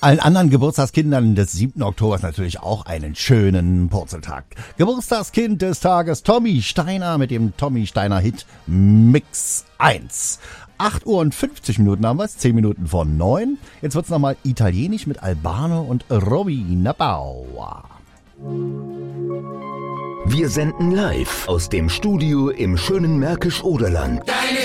allen anderen Geburtstagskindern des 7. Oktobers natürlich auch einen schönen Purzeltag. Geburtstagskind des Tages Tommy Steiner mit dem Tommy Steiner Hit Mix 1. 8 Uhr und 50 Minuten haben wir es, 10 Minuten vor 9. Jetzt wird's nochmal italienisch mit Albano und Robina Bauer. Wir senden live aus dem Studio im schönen Märkisch-Oderland. Deine